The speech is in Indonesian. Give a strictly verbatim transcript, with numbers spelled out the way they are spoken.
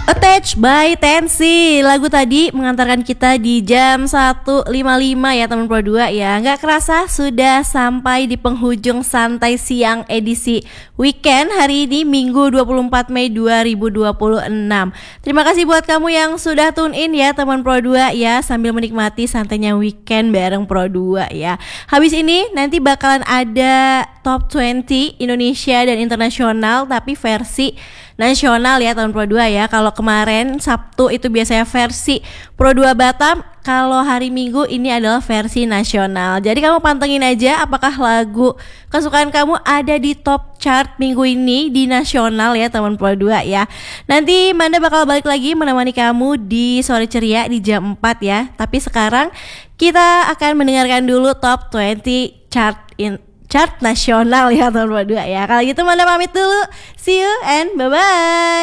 Attached by Tensi. Lagu tadi mengantarkan kita di jam satu lima puluh lima ya teman Pro dua ya. Nggak kerasa sudah sampai di penghujung santai siang edisi weekend hari ini Minggu dua puluh empat Mei dua ribu dua puluh enam. Terima kasih buat kamu yang sudah tune in ya teman Pro dua ya, sambil menikmati santainya weekend bareng Pro dua ya. Habis ini nanti bakalan ada Top dua puluh Indonesia dan internasional tapi versi nasional ya tahun Pro dua ya. Kalau kemarin Sabtu itu biasanya versi Pro dua Batam, kalau hari Minggu ini adalah versi nasional. Jadi kamu pantengin aja apakah lagu kesukaan kamu ada di top chart minggu ini di nasional ya teman Pro dua ya. Nanti Manda bakal balik lagi menemani kamu di sore ceria di jam empat ya. Tapi sekarang kita akan mendengarkan dulu top dua puluh chart in chart nasional ya tahun dua puluh dua ya. Kalau gitu Manda pamit dulu. See you and bye bye.